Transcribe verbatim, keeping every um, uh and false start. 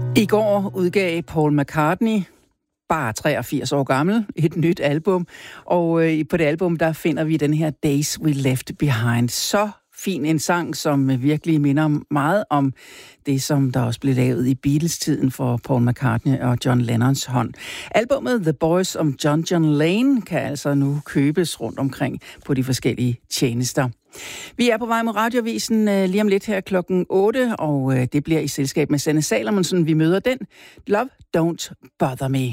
I går udgav Paul McCartney, bare treogfirs år gammel, et nyt album. Og øh, på det album, der finder vi den her Days We Left Behind. Så fin en sang, som virkelig minder meget om det, som der også blev lavet i Beatles-tiden for Paul McCartney og John Lennons hånd. Albummet The Boys of John John Lane kan altså nu købes rundt omkring på de forskellige tjenester. Vi er på vej mod Radioavisen uh, lige om lidt her klokken otte, og uh, det bliver i selskab med Sanne Salomonsen. Vi møder den. Love, Don't Bother Me.